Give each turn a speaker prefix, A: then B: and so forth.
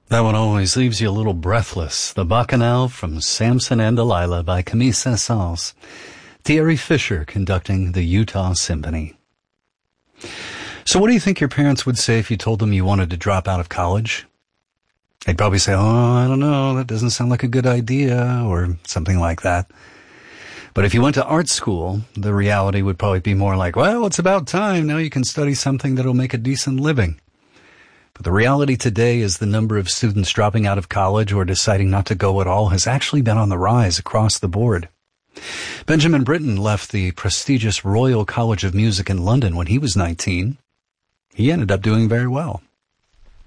A: That one always leaves you a little breathless. The Bacchanal from Samson and Delilah by Camille Saint-Saëns. Thierry Fisher conducting the Utah Symphony. So what do you think your parents would say if you told them you wanted to drop out of college? They'd probably say, oh, I don't know, that doesn't sound like a good idea, or something like that. But if you went to art school, the reality would probably be more like, well, it's about time. Now you can study something that'll make a decent living. But the reality today is the number of students dropping out of college or deciding not to go at all has actually been on the rise across the board. Benjamin Britten left the prestigious Royal College of Music in London when he was 19. He ended up doing very well.